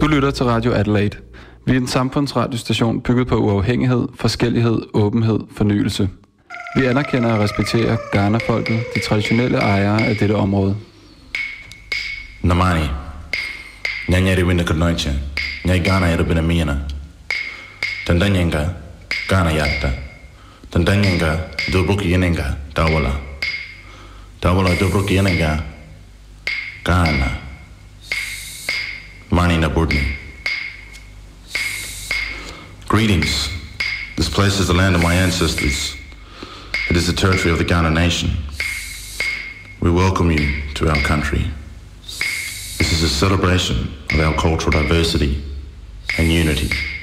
Du lytter til Radio Adelaide. Vi er en samfundsradiostation bygget på uafhængighed, forskellighed, åbenhed, fornyelse. Vi anerkender og respekterer Ghana-folket, de traditionelle ejere af dette område. Namani, nyanyeri wina kudnoiche, nyai Ghana yada bina miena. Tandanyenga, Ghana yatta. Tandanyenga, dobruki yenenga, tawala. Tawala dobruki yenenga, Ghana. Mani Naburdni. Greetings. This place is the land of my ancestors. It is the territory of the Ghana nation. We welcome you to our country. This is a celebration of our cultural diversity and unity.